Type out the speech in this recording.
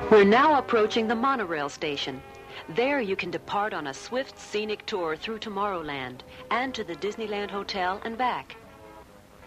We're now approaching the monorail station. There you can depart on a swift, scenic tour through Tomorrowland and to the Disneyland Hotel and back.